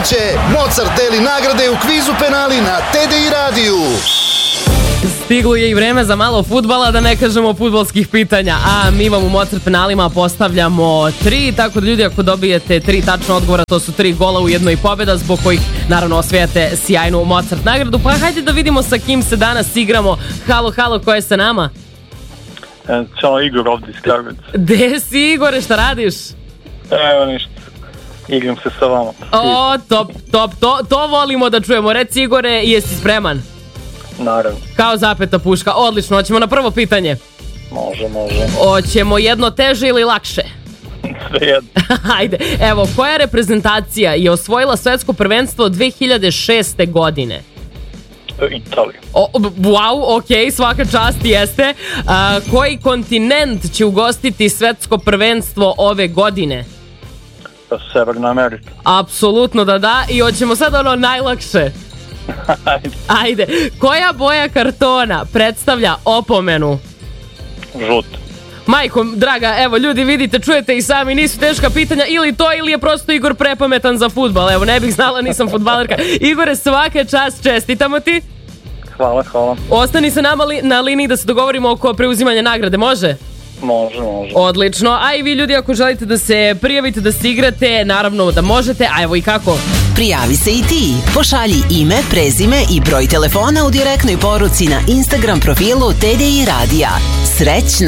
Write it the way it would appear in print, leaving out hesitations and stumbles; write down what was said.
će Mozart deli nagrade u kvizu penali na TDI radiju. Stiglo je i vreme za malo fudbala, da ne kažemo fudbalskih pitanja, a mi vam u Mozart penalima postavljamo 3, tako da ljudi, ako dobijete 3 tačna odgovora, to su 3 gola u jednoj pobjeda, zbog kojih naravno osvijate sjajnu Mozart nagradu. Pa hajde da vidimo sa kim se danas igramo. Halo, halo, ko je sa nama? Ćao, Igor ovdje iz Kragujevca. Gde si, Igore, šta radiš? Evo ništa, igram se sa vama. O, top, to volimo da čujemo. Reci, Igore, jesi spreman? Naravno. Kao zapeta puška, odlično, hoćemo na prvo pitanje. Može. Hoćemo jedno teže ili lakše? Svejedno. Ajde, evo, koja reprezentacija je osvojila svetsko prvenstvo 2006. godine? Italija. Wow, ok, svaka čast, jeste. Koji kontinent će ugostiti svetsko prvenstvo ove godine? Severna Amerika. Apsolutno da, i hoćemo sad ono najlakše. Ajde, koja boja kartona predstavlja opomenu? Žuta. Majko draga, evo ljudi, vidite, čujete i sami, nisu teška pitanja, ili to, ili je prosto Igor prepametan za fudbal. Evo, ne bih znala, nisam fudbalerka. Igore, svaka čast, čestitamo ti. Hvala. Ostani se nama na liniji da se dogovorimo oko preuzimanja nagrade, može? Može. Odlično, a i vi ljudi, ako želite da se prijavite, da se igrate, naravno da možete, a evo i kako. Prijavi se i ti, pošalji ime, prezime i broj telefona u direktnoj poruci na Instagram profilu TDI Radija. Srećno!